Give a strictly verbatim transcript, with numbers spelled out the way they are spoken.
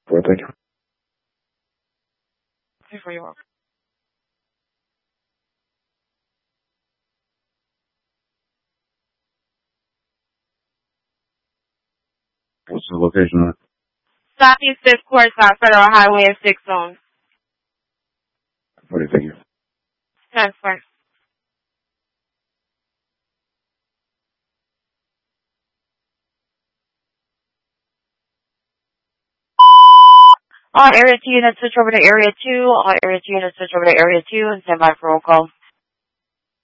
Well, thank you. Before you walk. What's the location on it? Southeast fifth Court, South Federal Highway at six zone. What do you think? Transfer. All area two units switch over to area two. All area two units switch over to area two and stand by for roll call.